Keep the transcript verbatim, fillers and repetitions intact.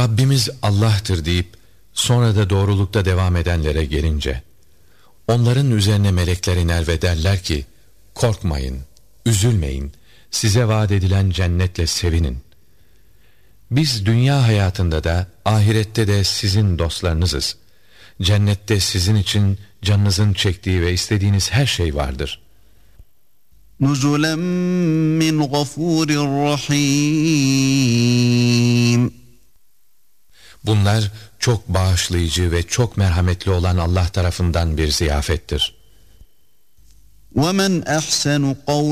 Rabbimiz Allah'tır deyip sonra da doğrulukta devam edenlere gelince, onların üzerine melekler iner ve derler ki, korkmayın, üzülmeyin, size vaat edilen cennetle sevinin. Biz dünya hayatında da ahirette de sizin dostlarınızız. Cennette sizin için canınızın çektiği ve istediğiniz her şey vardır. Nuzulen min gafurir rahim. Bunlar çok bağışlayıcı ve çok merhametli olan Allah tarafından bir ziyafettir. وَمَنْ أَحْسَنُ قَوْلًا